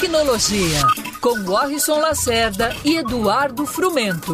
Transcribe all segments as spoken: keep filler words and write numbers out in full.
Tecnologia, com Warrison Lacerda e Eduardo Frumento.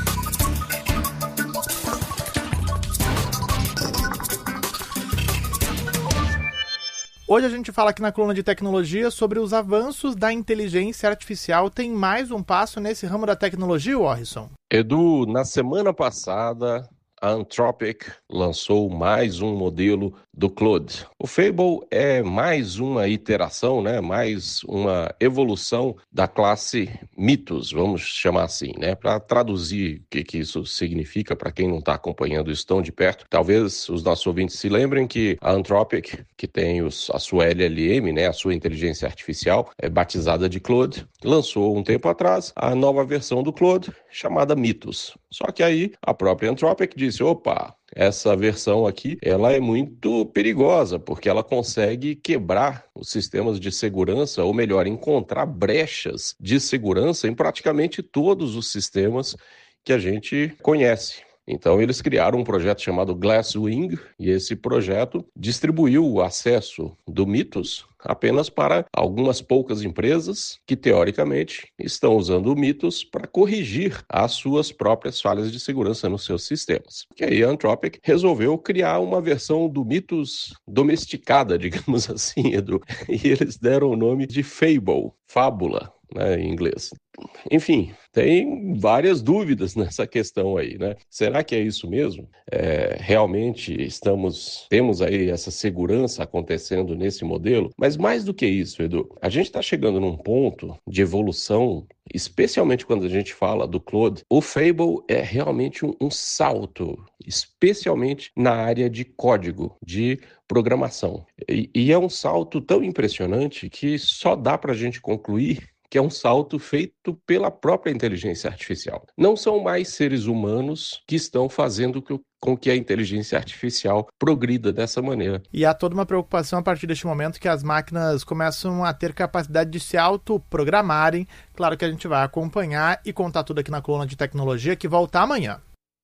Hoje a gente fala aqui na coluna de tecnologia sobre os avanços da inteligência artificial. Tem mais um passo nesse ramo da tecnologia, Warrison? Edu, na semana passada, a Anthropic lançou mais um modelo do Claude. O Fable é mais uma iteração, né? Mais uma evolução da classe Mythos, vamos chamar assim, né? Para traduzir o que, que isso significa para quem não está acompanhando isso tão de perto. Talvez os nossos ouvintes se lembrem que a Anthropic, que tem os, a sua L L M, né? A sua inteligência artificial, é batizada de Claude, lançou um tempo atrás a nova versão do Claude, chamada Mythos. Só que aí a própria Anthropic disse, opa, essa versão aqui, ela é muito perigosa, porque ela consegue quebrar os sistemas de segurança, ou melhor, encontrar brechas de segurança em praticamente todos os sistemas que a gente conhece. Então, eles criaram um projeto chamado Glasswing, e esse projeto distribuiu o acesso do Mythos apenas para algumas poucas empresas que, teoricamente, estão usando o Mythos para corrigir as suas próprias falhas de segurança nos seus sistemas. E aí a Anthropic resolveu criar uma versão do Mythos domesticada, digamos assim, Edu, e eles deram o nome de Fable, fábula, né, em inglês. Enfim, tem várias dúvidas nessa questão aí, né? Será que é isso mesmo? É, realmente estamos, temos aí essa segurança acontecendo nesse modelo? Mas mais do que isso, Edu, a gente está chegando num ponto de evolução, especialmente quando a gente fala do Claude. O Fable é realmente um, um salto, especialmente na área de código, de programação. E, e é um salto tão impressionante que só dá para a gente concluir que é um salto feito pela própria inteligência artificial. Não são mais seres humanos que estão fazendo com que a inteligência artificial progrida dessa maneira. E há toda uma preocupação a partir deste momento que as máquinas começam a ter capacidade de se autoprogramarem. Claro que a gente vai acompanhar e contar tudo aqui na coluna de tecnologia, que volta amanhã.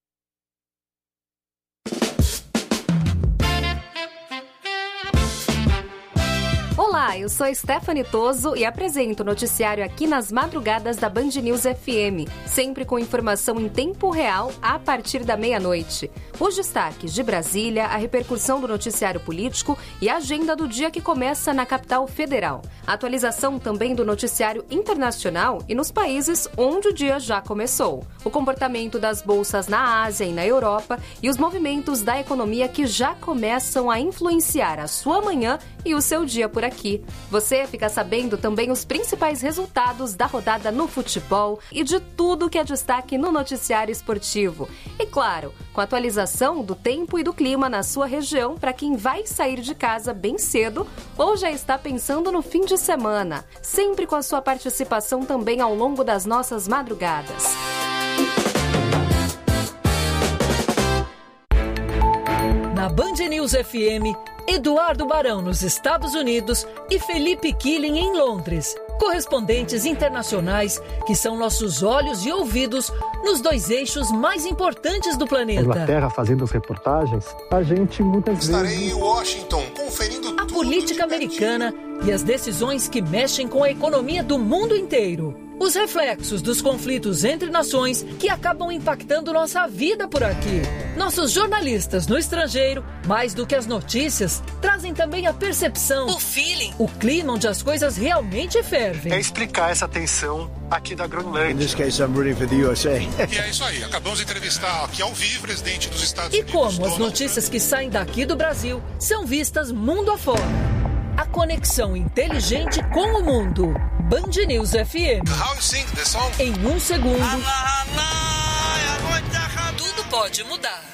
Olá, eu sou Stephanie Toso e apresento o noticiário aqui nas madrugadas da Band News F M, sempre com informação em tempo real a partir da meia-noite. Os destaques de Brasília, a repercussão do noticiário político e a agenda do dia que começa na capital federal. A atualização também do noticiário internacional e nos países onde o dia já começou. O comportamento das bolsas na Ásia e na Europa e os movimentos da economia que já começam a influenciar a sua manhã e o seu dia por aqui. Você fica sabendo também os principais resultados da rodada no futebol e de tudo que é destaque no noticiário esportivo. E claro, com a atualização do tempo e do clima na sua região para quem vai sair de casa bem cedo ou já está pensando no fim de semana. Sempre com a sua participação também ao longo das nossas madrugadas. Na Band News F M, Eduardo Barão nos Estados Unidos e Felipe Killing em Londres. Correspondentes internacionais que são nossos olhos e ouvidos nos dois eixos mais importantes do planeta. Inglaterra fazendo as reportagens, a gente muitas Estarei vezes... Estarei em Washington conferindo a política americana e as decisões que mexem com a economia do mundo inteiro. Os reflexos dos conflitos entre nações que acabam impactando nossa vida por aqui. Nossos jornalistas no estrangeiro, mais do que as notícias, trazem também a percepção, o feeling, o clima onde as coisas realmente fervem. É explicar essa tensão aqui da Groenlândia. In this case, I'm rooting for the U S A. E é isso aí, acabamos de entrevistar aqui ao vivo o presidente dos Estados e Unidos. E como as Donald notícias que saem daqui do Brasil são vistas mundo afora. A conexão inteligente com o mundo. Band News F M. How you sing the song? Em um segundo, tudo pode mudar.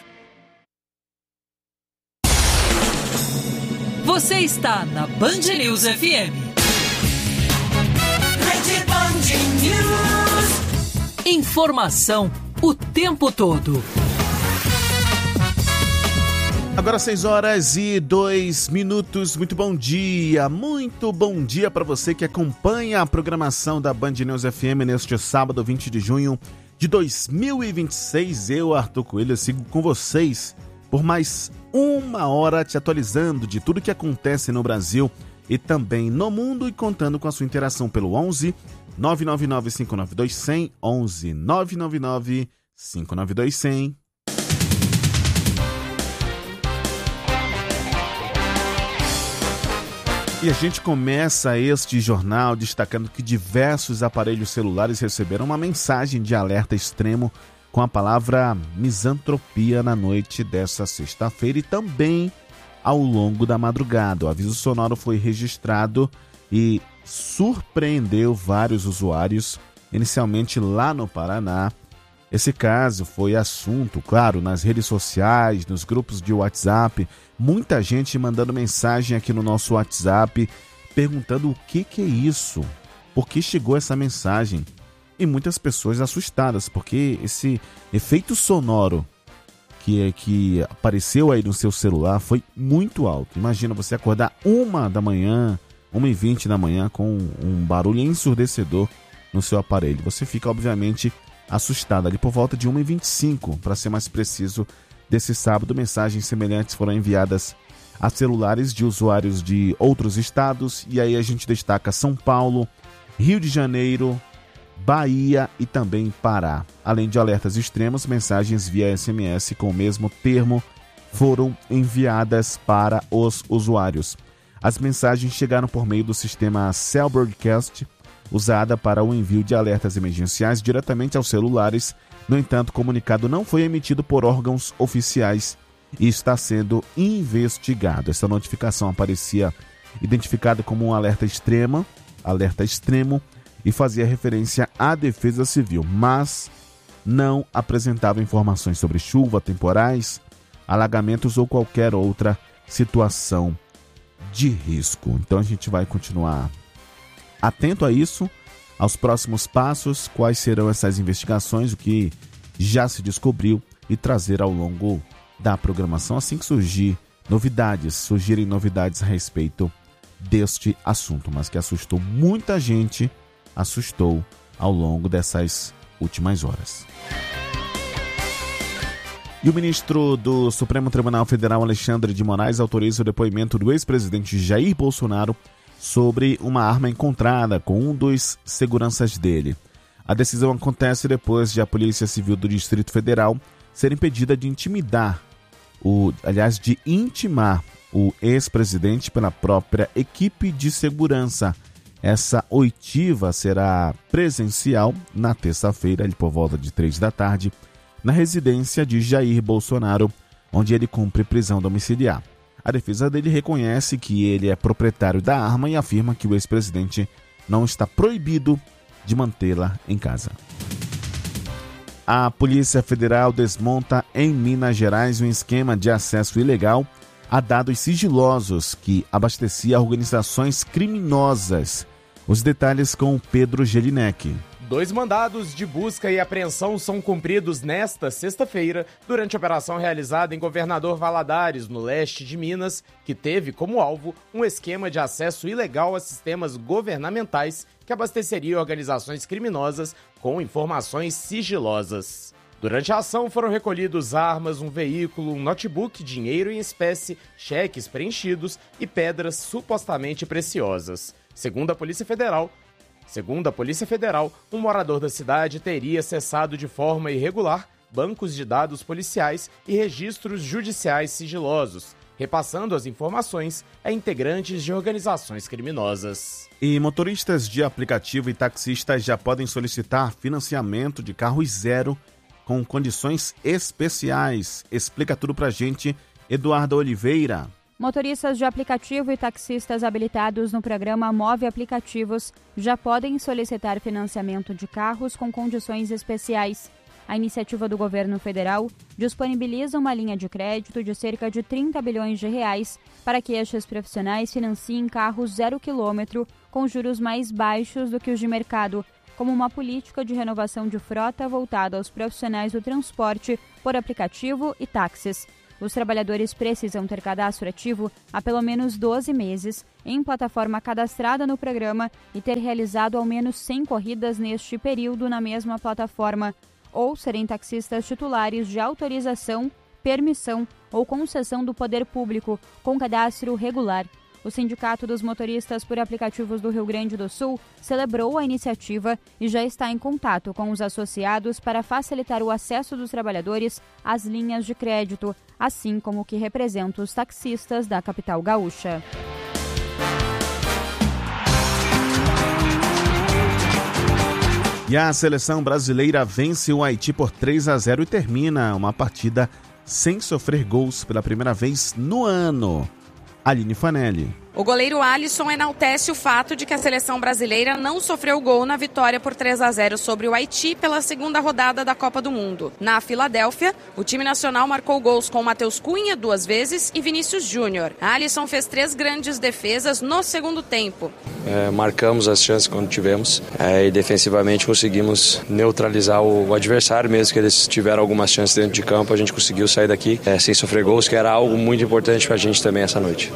Você está na Band News F M. Rede Band News. Informação o tempo todo. Agora seis horas e dois minutos, muito bom dia, muito bom dia para você que acompanha a programação da Band News F M neste sábado vinte de junho de dois mil e vinte e seis. Eu, Arthur Coelho, sigo com vocês por mais uma hora te atualizando de tudo que acontece no Brasil e também no mundo, e contando com a sua interação pelo onze nove nove nove cinco nove dois zero zero, onze nove nove nove cinco nove dois zero zero. E a gente começa este jornal destacando que diversos aparelhos celulares receberam uma mensagem de alerta extremo com a palavra misantropia na noite dessa sexta-feira e também ao longo da madrugada. O aviso sonoro foi registrado e surpreendeu vários usuários, inicialmente lá no Paraná. Esse caso foi assunto, claro, nas redes sociais, nos grupos de WhatsApp, muita gente mandando mensagem aqui no nosso WhatsApp, perguntando o que, que é isso, por que chegou essa mensagem, e muitas pessoas assustadas, porque esse efeito sonoro que, é, que apareceu aí no seu celular foi muito alto. Imagina você acordar uma da manhã, uma e vinte da manhã, com um barulho ensurdecedor no seu aparelho. Você fica, obviamente, assustada. Ali por volta de uma e vinte e cinco, para ser mais preciso, desse sábado, mensagens semelhantes foram enviadas a celulares de usuários de outros estados, e aí a gente destaca São Paulo, Rio de Janeiro, Bahia e também Pará. Além de alertas extremos, mensagens via S M S com o mesmo termo foram enviadas para os usuários. As mensagens chegaram por meio do sistema Cell Broadcast, usada para o envio de alertas emergenciais diretamente aos celulares. No entanto, o comunicado não foi emitido por órgãos oficiais e está sendo investigado. Essa notificação aparecia identificada como um alerta extremo, alerta extremo, e fazia referência à Defesa Civil, mas não apresentava informações sobre chuva, temporais, alagamentos ou qualquer outra situação de risco. Então a gente vai continuar atento a isso, aos próximos passos, quais serão essas investigações, o que já se descobriu, e trazer ao longo da programação, assim que surgir novidades, surgirem novidades a respeito deste assunto, mas que assustou muita gente, assustou ao longo dessas últimas horas. E o ministro do Supremo Tribunal Federal, Alexandre de Moraes, autoriza o depoimento do ex-presidente Jair Bolsonaro sobre uma arma encontrada com um dos seguranças dele. A decisão acontece depois de a Polícia Civil do Distrito Federal ser impedida de intimidar, o, aliás, de intimar o ex-presidente pela própria equipe de segurança. Essa oitiva será presencial na terça-feira, ali por volta de três da tarde, na residência de Jair Bolsonaro, onde ele cumpre prisão domiciliar. A defesa dele reconhece que ele é proprietário da arma e afirma que o ex-presidente não está proibido de mantê-la em casa. A Polícia Federal desmonta em Minas Gerais um esquema de acesso ilegal a dados sigilosos que abastecia organizações criminosas. Os detalhes com Pedro Gelinek. Dois mandados de busca e apreensão são cumpridos nesta sexta-feira durante a operação realizada em Governador Valadares, no leste de Minas, que teve como alvo um esquema de acesso ilegal a sistemas governamentais que abasteceria organizações criminosas com informações sigilosas. Durante a ação foram recolhidos armas, um veículo, um notebook, dinheiro em espécie, cheques preenchidos e pedras supostamente preciosas. Segundo a Polícia Federal, Segundo a Polícia Federal, um morador da cidade teria acessado de forma irregular bancos de dados policiais e registros judiciais sigilosos, repassando as informações a integrantes de organizações criminosas. E motoristas de aplicativo e taxistas já podem solicitar financiamento de carros zero com condições especiais. Explica tudo pra gente, Eduardo Oliveira. Motoristas de aplicativo e taxistas habilitados no programa Move Aplicativos já podem solicitar financiamento de carros com condições especiais. A iniciativa do governo federal disponibiliza uma linha de crédito de cerca de trinta bilhões de reais para que estes profissionais financiem carros zero quilômetro com juros mais baixos do que os de mercado, como uma política de renovação de frota voltada aos profissionais do transporte por aplicativo e táxis. Os trabalhadores precisam ter cadastro ativo há pelo menos doze meses em plataforma cadastrada no programa e ter realizado ao menos cem corridas neste período na mesma plataforma, ou serem taxistas titulares de autorização, permissão ou concessão do poder público com cadastro regular. O Sindicato dos Motoristas por Aplicativos do Rio Grande do Sul celebrou a iniciativa e já está em contato com os associados para facilitar o acesso dos trabalhadores às linhas de crédito, assim como o que representa os taxistas da capital gaúcha. E a seleção brasileira vence o Haiti por três a zero e termina uma partida sem sofrer gols pela primeira vez no ano. Aline Fanelli. O goleiro Alisson enaltece o fato de que a seleção brasileira não sofreu gol na vitória por três a zero sobre o Haiti pela segunda rodada da Copa do Mundo. Na Filadélfia, o time nacional marcou gols com Matheus Cunha duas vezes e Vinícius Júnior. Alisson fez três grandes defesas no segundo tempo. É, marcamos as chances quando tivemos é, e defensivamente conseguimos neutralizar o, o adversário, mesmo que eles tiveram algumas chances dentro de campo, a gente conseguiu sair daqui é, sem sofrer gols, que era algo muito importante para a gente também essa noite.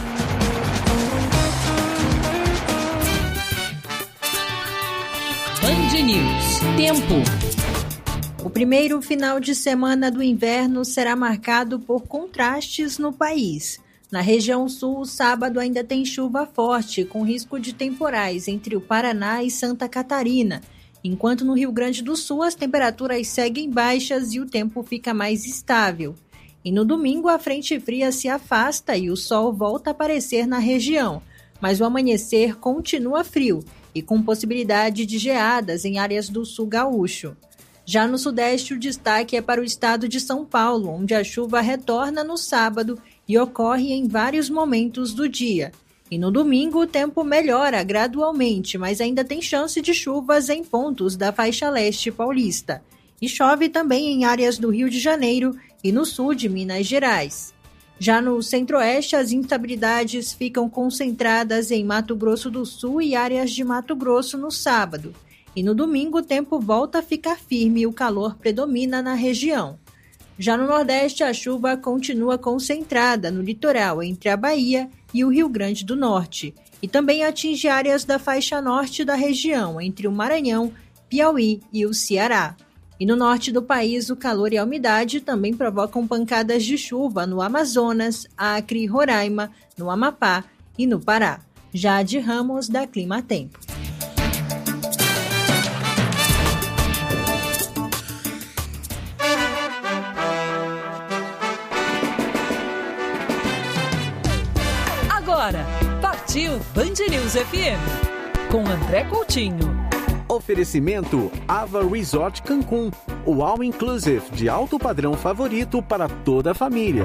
Band News. Tempo. O primeiro final de semana do inverno será marcado por contrastes no país. Na região sul, o sábado ainda tem chuva forte, com risco de temporais entre o Paraná e Santa Catarina, enquanto no Rio Grande do Sul as temperaturas seguem baixas e o tempo fica mais estável. E no domingo a frente fria se afasta e o sol volta a aparecer na região, mas o amanhecer continua frio e com possibilidade de geadas em áreas do sul gaúcho. Já no sudeste, o destaque é para o estado de São Paulo, onde a chuva retorna no sábado e ocorre em vários momentos do dia. E no domingo o tempo melhora gradualmente, mas ainda tem chance de chuvas em pontos da faixa leste paulista. E chove também em áreas do Rio de Janeiro e no sul de Minas Gerais. Já no centro-oeste, as instabilidades ficam concentradas em Mato Grosso do Sul e áreas de Mato Grosso no sábado. E no domingo o tempo volta a ficar firme e o calor predomina na região. Já no Nordeste, a chuva continua concentrada no litoral entre a Bahia e o Rio Grande do Norte. E também atinge áreas da faixa norte da região, entre o Maranhão, Piauí e o Ceará. E no norte do país, o calor e a umidade também provocam pancadas de chuva no Amazonas, Acre, Roraima, no Amapá e no Pará. Jade Ramos, da Clima Tempo. Agora, partiu Band News F M, com André Coutinho. Oferecimento Ava Resort Cancún, o All Inclusive de alto padrão favorito para toda a família.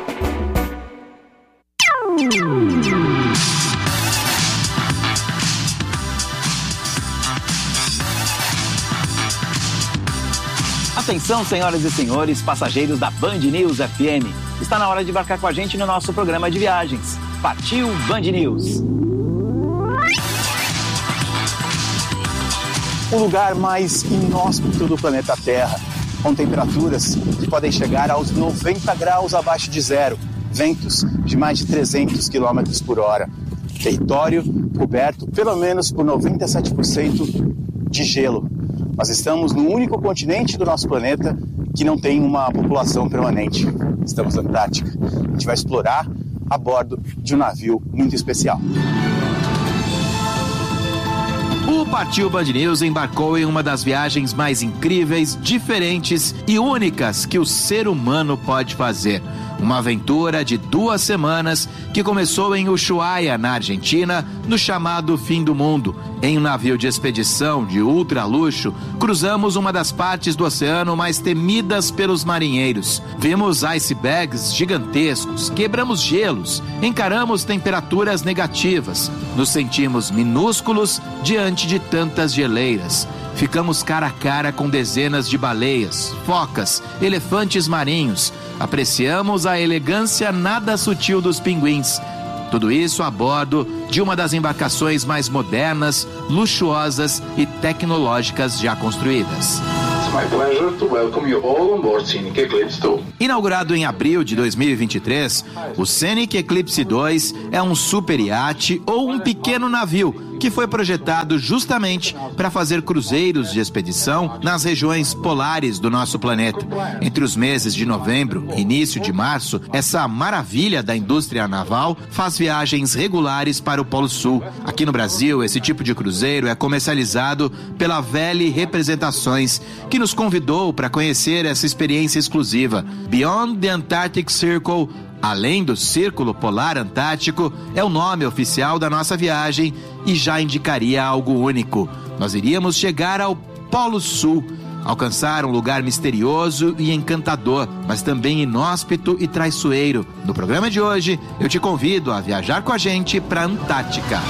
Atenção, senhoras e senhores, passageiros da Band News F M. Está na hora de embarcar com a gente no nosso programa de viagens. Partiu Band News. O lugar mais inóspito do planeta Terra, com temperaturas que podem chegar aos noventa graus abaixo de zero, ventos de mais de trezentos quilômetros por hora, território coberto pelo menos por noventa e sete por cento de gelo. Nós estamos no único continente do nosso planeta que não tem uma população permanente. Estamos na Antártica. A gente vai explorar a bordo de um navio muito especial. O Partiu Band News embarcou em uma das viagens mais incríveis, diferentes e únicas que o ser humano pode fazer. Uma aventura de duas semanas que começou em Ushuaia, na Argentina, no chamado Fim do Mundo. Em um navio de expedição de ultra luxo, cruzamos uma das partes do oceano mais temidas pelos marinheiros. Vimos icebergs gigantescos, quebramos gelos, encaramos temperaturas negativas, nos sentimos minúsculos diante de tantas geleiras. Ficamos cara a cara com dezenas de baleias, focas, elefantes marinhos. Apreciamos a elegância nada sutil dos pinguins. Tudo isso a bordo de uma das embarcações mais modernas, luxuosas e tecnológicas já construídas. Inaugurado em abril de dois mil e vinte e três, o Scenic Eclipse dois é um super iate ou um pequeno navio que foi projetado justamente para fazer cruzeiros de expedição nas regiões polares do nosso planeta. Entre os meses de novembro e início de março, essa maravilha da indústria naval faz viagens regulares para o Polo Sul. Aqui no Brasil, esse tipo de cruzeiro é comercializado pela Vele Representações, que nos convidou para conhecer essa experiência exclusiva. Beyond the Antarctic Circle, além do Círculo Polar Antártico, é o nome oficial da nossa viagem e já indicaria algo único. Nós iríamos chegar ao Polo Sul, alcançar um lugar misterioso e encantador, mas também inóspito e traiçoeiro. No programa de hoje, eu te convido a viajar com a gente para a Antártica.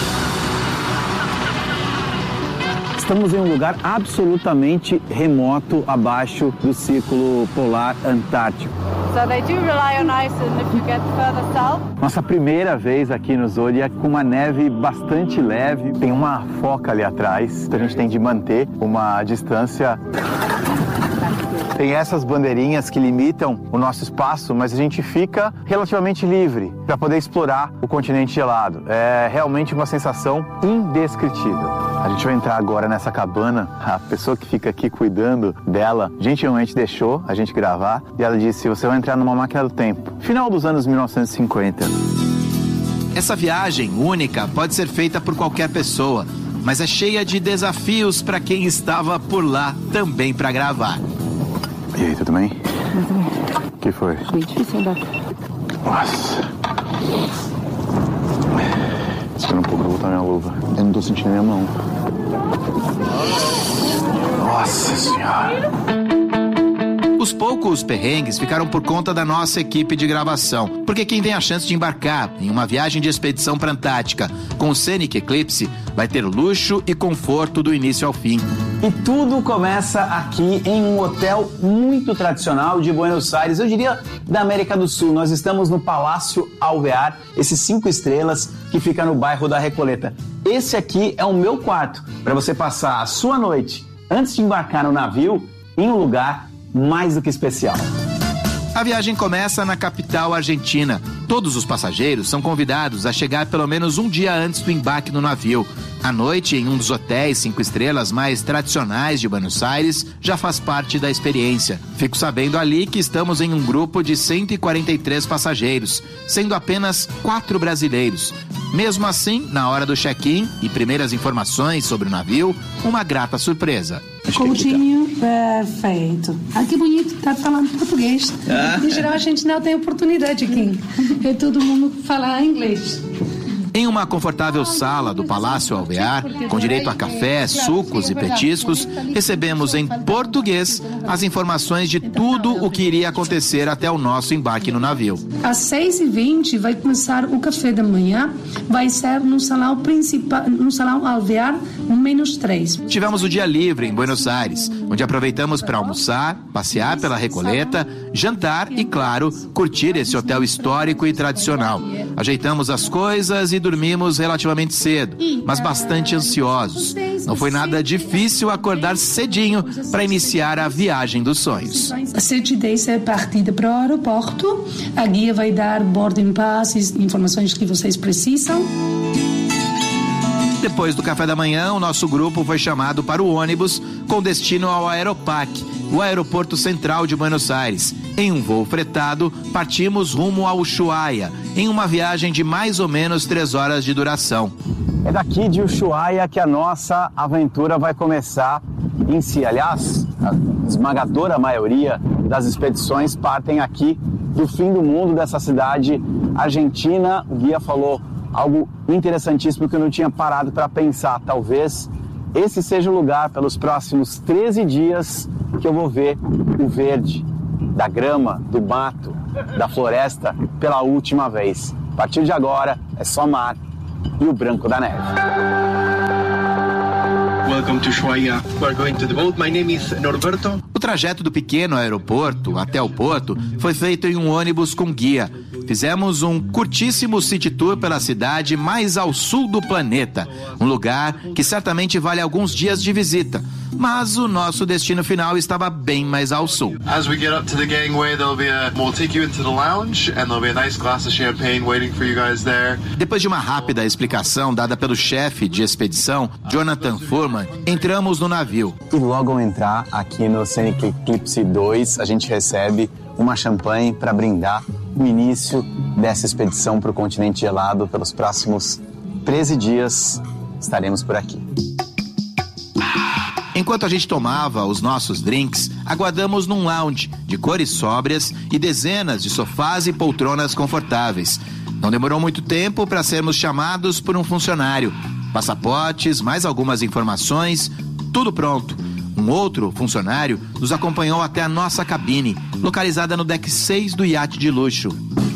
Estamos em um lugar absolutamente remoto abaixo do Círculo Polar Antártico. So they do rely on ice and if you get further south. Nossa primeira vez aqui no Zodiac com uma neve bastante leve. Tem uma foca ali atrás, então a gente tem de manter uma distância. Tem essas bandeirinhas que limitam o nosso espaço, mas a gente fica relativamente livre para poder explorar o continente gelado. É realmente uma sensação indescritível. A gente vai entrar agora nessa cabana. A pessoa que fica aqui cuidando dela gentilmente deixou a gente gravar e ela disse: você vai entrar numa máquina do tempo. Final dos anos mil novecentos e cinquenta. Essa viagem única pode ser feita por qualquer pessoa, mas é cheia de desafios para quem estava por lá também para gravar. E aí, tudo bem? Tudo bem. O que foi? Bem difícil andar. Nossa. Espera um pouco, eu vou botar minha luva. Eu não tô sentindo minha mão. Nossa Senhora. Os poucos perrengues ficaram por conta da nossa equipe de gravação, porque quem tem a chance de embarcar em uma viagem de expedição para a Antártica com o Scenic Eclipse vai ter luxo e conforto do início ao fim. E tudo começa aqui em um hotel muito tradicional de Buenos Aires, eu diria da América do Sul. Nós estamos no Palácio Alvear, esses cinco estrelas que fica no bairro da Recoleta. Esse aqui é o meu quarto, para você passar a sua noite antes de embarcar no navio em um lugar mais do que especial. A viagem começa na capital argentina. Todos os passageiros são convidados a chegar pelo menos um dia antes do embarque no navio. A noite, em um dos hotéis cinco estrelas mais tradicionais de Buenos Aires, já faz parte da experiência. Fico sabendo ali que estamos em um grupo de cento e quarenta e três passageiros, sendo apenas quatro brasileiros. Mesmo assim, na hora do check-in e primeiras informações sobre o navio, uma grata surpresa. Coutinho, perfeito. Ah, que bonito, tá falando português. Ah. Em geral, a gente não tem oportunidade aqui. É todo mundo falar inglês. Em uma confortável sala do Palácio Alvear, com direito a café, sucos e petiscos, recebemos em português as informações de tudo o que iria acontecer até o nosso embarque no navio. Às seis e vinte vai começar o café da manhã, vai ser no salão principal, no salão Alvear, no menos três. Tivemos o dia livre em Buenos Aires, onde aproveitamos para almoçar, passear pela Recoleta, jantar e, claro, curtir esse hotel histórico e tradicional. Ajeitamos as coisas e dormimos relativamente cedo, mas bastante ansiosos. Não foi nada difícil acordar cedinho para iniciar a viagem dos sonhos. Às sete e dez é partida para o aeroporto. A guia vai dar boarding passes, informações que vocês precisam. Depois do café da manhã, o nosso grupo foi chamado para o ônibus com destino ao Aeroparque, o aeroporto central de Buenos Aires. Em um voo fretado, partimos rumo ao Ushuaia, em uma viagem de mais ou menos três horas de duração. É daqui de Ushuaia que a nossa aventura vai começar em si. Aliás, a esmagadora maioria das expedições partem aqui do fim do mundo, dessa cidade argentina. O guia falou algo interessantíssimo que eu não tinha parado para pensar. Talvez esse seja o lugar, pelos próximos treze dias, que eu vou ver o verde da grama, do mato, da floresta pela última vez. A partir de agora é só mar e o branco da neve. Welcome to Ushuaia. We're going to the boat. My name is Norberto. O trajeto do pequeno aeroporto até o porto foi feito em um ônibus com guia. fizemos um curtíssimo city tour pela cidade mais ao sul do planeta. Um lugar que certamente vale alguns dias de visita. Mas o nosso destino final estava bem mais ao sul. As we get up to the gangway, there'll be a we'll take you into the lounge and there'll be a nice glass of champagne waiting for you guys there. Depois de uma rápida explicação dada pelo chefe de expedição, Jonathan Furman, entramos no navio. E logo ao entrar aqui no Scenic Eclipse dois, a gente recebe uma champanhe para brindar o início dessa expedição para o continente gelado. Pelos próximos treze dias estaremos por aqui. Enquanto a gente tomava os nossos drinks, aguardamos num lounge de cores sóbrias e dezenas de sofás e poltronas confortáveis. Não demorou muito tempo para sermos chamados por um funcionário. Passaportes, mais algumas informações, tudo pronto. Um outro funcionário nos acompanhou até a nossa cabine, localizada no deck seis do iate de luxo.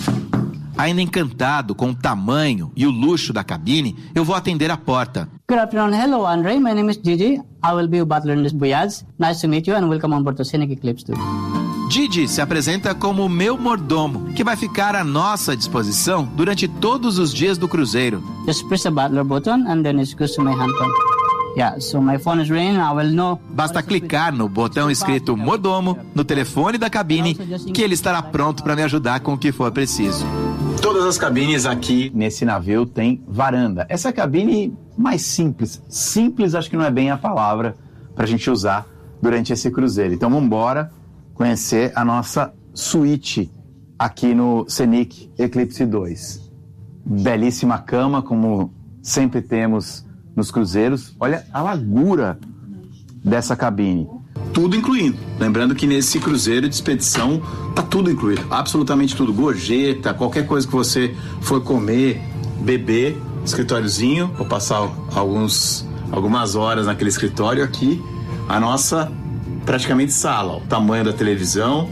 Ainda encantado com o tamanho e o luxo da cabine, eu vou atender a porta. Good afternoon. Hello, Andre. My name is Gigi. I will be a butler in this voyage. Nice to meet you and welcome on board the Scenic Eclipse two. Didi se apresenta como meu mordomo, que vai ficar à nossa disposição durante todos os dias do cruzeiro. Just press the butler button and then it goes to my handphone. Yeah, so my phone is ringing, I will know. Basta clicar no botão escrito mordomo no telefone da cabine que ele estará pronto para me ajudar com o que for preciso. Todas as cabines aqui nesse navio têm varanda. Essa cabine mais simples. Simples acho que não é bem a palavra para a gente usar durante esse cruzeiro. Então vamos embora conhecer a nossa suíte aqui no Scenic Eclipse dois. Belíssima cama, como sempre temos nos cruzeiros. Olha a largura dessa cabine. Tudo incluindo. Lembrando que nesse cruzeiro de expedição tá tudo incluído. Absolutamente tudo. Gorjeta, qualquer coisa que você for comer, beber, escritóriozinho. Vou passar alguns, algumas horas naquele escritório aqui. A nossa praticamente sala. O tamanho da televisão.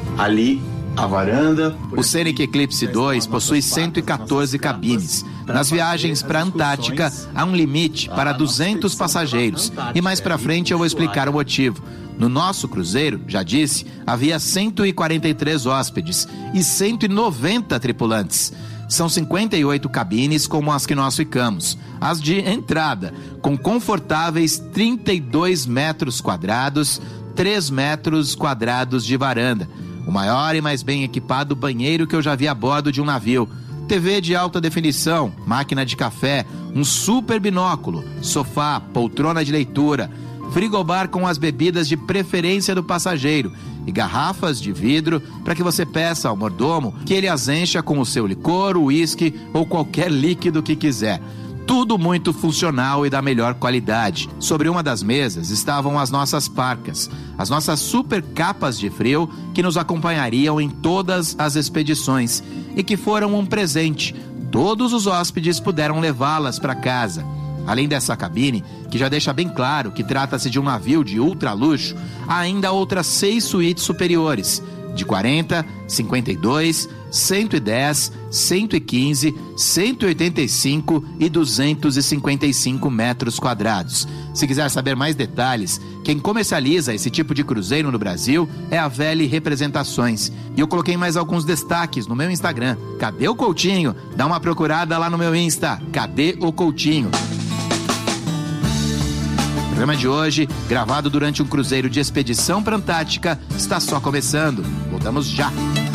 Ali a varanda. O Scenic Eclipse dois possui cento e quatorze cabines. Nas viagens para a Antártica, há um limite para duzentos passageiros. E mais para frente eu vou explicar o motivo. No nosso cruzeiro, já disse, havia cento e quarenta e três hóspedes e cento e noventa tripulantes. São cinquenta e oito cabines como as que nós ficamos. As de entrada, com confortáveis trinta e dois metros quadrados, três metros quadrados de varanda. O maior e mais bem equipado banheiro que eu já vi a bordo de um navio. T V de alta definição, máquina de café, um super binóculo, sofá, poltrona de leitura, frigobar com as bebidas de preferência do passageiro e garrafas de vidro para que você peça ao mordomo que ele as encha com o seu licor, uísque ou qualquer líquido que quiser. Tudo muito funcional e da melhor qualidade. Sobre uma das mesas estavam as nossas parcas, as nossas super capas de frio que nos acompanhariam em todas as expedições e que foram um presente. Todos os hóspedes puderam levá-las para casa. Além dessa cabine, que já deixa bem claro que trata-se de um navio de ultra luxo, há ainda outras seis suítes superiores, de quarenta, cinquenta e dois, cento e dez, cento e quinze, cento e oitenta e cinco e duzentos e cinquenta e cinco metros quadrados. Se quiser saber mais detalhes, quem comercializa esse tipo de cruzeiro no Brasil é a Vele Representações. E eu coloquei mais alguns destaques no meu Instagram. Cadê o Coutinho? Dá uma procurada lá no meu Insta. Cadê o Coutinho? O programa de hoje, gravado durante um cruzeiro de expedição para a Antártica, está só começando. Voltamos já!